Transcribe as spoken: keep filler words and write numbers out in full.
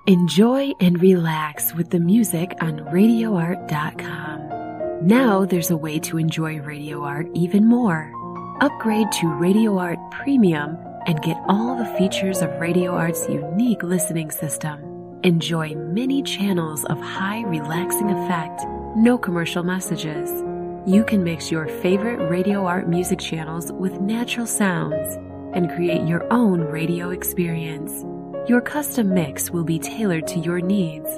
Enjoy and relax with the music on radio art dot com. Now there's a way to enjoy Radio Art even more. Upgrade to Radio Art Premium and get all the features of Radio Art's unique listening system. Enjoy many channels of high relaxing effect, no commercial messages. You can mix your favorite Radio Art music channels with natural sounds and create your own radio experience. Your custom mix will be tailored to your needs